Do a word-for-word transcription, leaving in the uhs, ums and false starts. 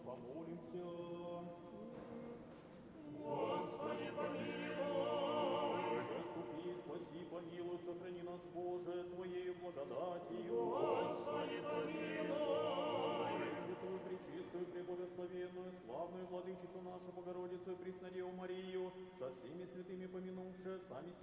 Помолимся. Господи, помилуй. Заступи, спаси, помилуй, сохрани нас, Боже, Твоею благодатью. Господи, помилуй. Святую, пречистую, преблагословенную, славную владычицу нашу Богородицу и Преснодеву Марию, со всеми святыми помянувши, сами